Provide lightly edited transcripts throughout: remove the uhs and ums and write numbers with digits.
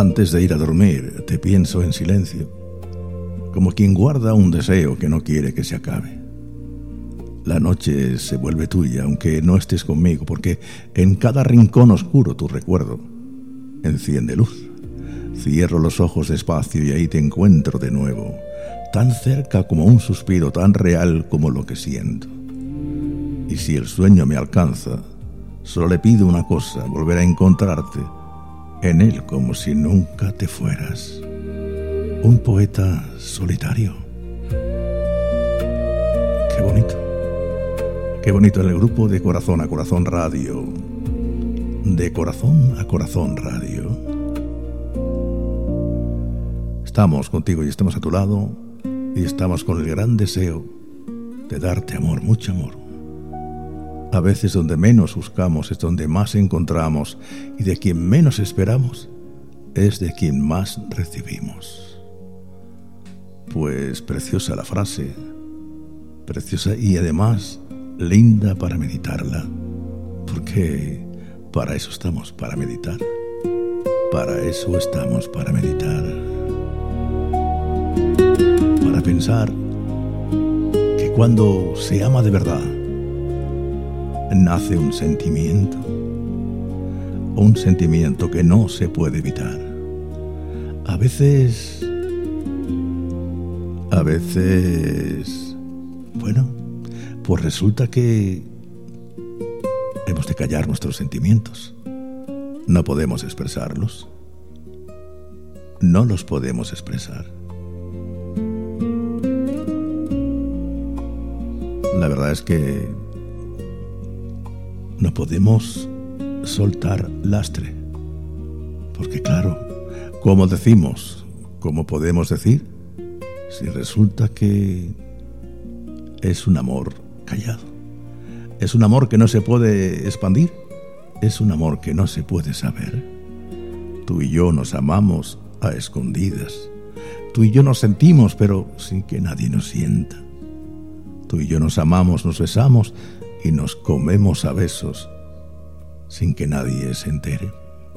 Antes de ir a dormir, te pienso en silencio, como quien guarda un deseo que no quiere que se acabe. La noche se vuelve tuya, aunque no estés conmigo, porque en cada rincón oscuro tu recuerdo enciende luz. Cierro los ojos despacio y ahí te encuentro de nuevo, tan cerca como un suspiro, tan real como lo que siento. Y si el sueño me alcanza, solo le pido una cosa: volver a encontrarte en él como si nunca te fueras. Un poeta solitario. Qué bonito. Qué bonito en el grupo de Corazón a Corazón Radio. De Corazón a Corazón Radio. Estamos contigo y estamos a tu lado, y estamos con el gran deseo de darte amor, mucho amor. A veces donde menos buscamos es donde más encontramos, y de quien menos esperamos es de quien más recibimos. Pues preciosa la frase, preciosa y además linda para meditarla, porque para eso estamos, para meditar. Para eso estamos, para meditar. Para pensar que cuando se ama de verdad, nace un sentimiento que no se puede evitar. A veces, bueno, pues resulta que hemos de callar nuestros sentimientos. No podemos expresarlos. No los podemos expresar. La verdad es que no podemos soltar lastre, porque claro, ¿cómo decimos? ¿Cómo podemos decir si resulta que es un amor callado? Es un amor que no se puede expandir, es un amor que no se puede saber. Tú y yo nos amamos a escondidas. Tú y yo nos sentimos, pero sin que nadie nos sienta. Tú y yo nos amamos, nos besamos y nos comemos a besos sin que nadie se entere.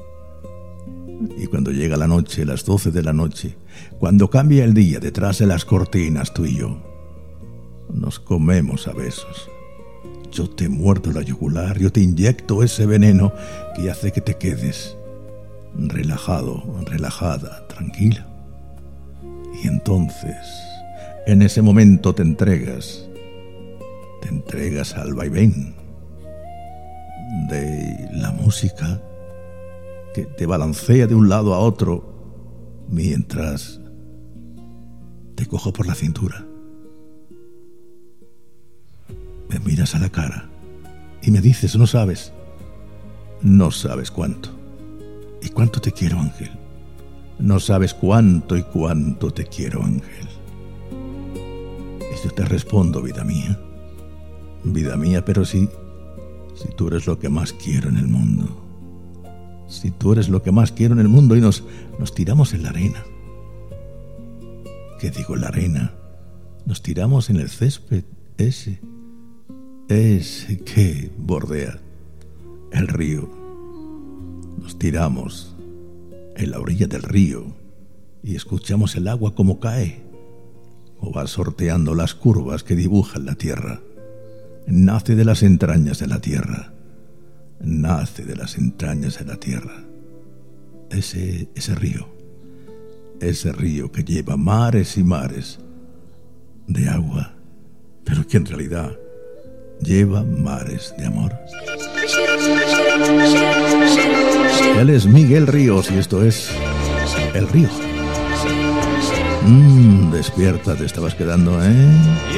Y cuando llega la noche, las 12 de la noche, cuando cambia el día detrás de las cortinas, tú y yo nos comemos a besos. Yo te muerdo la yugular, yo te inyecto ese veneno que hace que te quedes relajado, relajada, tranquila. Y entonces, en ese momento te entregas al vaivén de la música que te balancea de un lado a otro mientras te cojo por la cintura. Me miras a la cara y me dices, no sabes cuánto. Y cuánto te quiero, Ángel. No sabes cuánto y cuánto te quiero, Ángel. Y yo te respondo, vida mía, pero si tú eres lo que más quiero en el mundo. Si tú eres lo que más quiero en el mundo, y nos tiramos en la arena. ¿Qué digo en la arena? Nos tiramos en el césped ese que bordea el río. Nos tiramos en la orilla del río y escuchamos el agua como cae o va sorteando las curvas que dibujan la tierra. Nace de las entrañas de la tierra. Nace de las entrañas de la tierra. Ese río que lleva mares y mares de agua, pero que en realidad lleva mares de amor. Él es Miguel Ríos y esto es El Río. Despierta, te estabas quedando, ¿eh?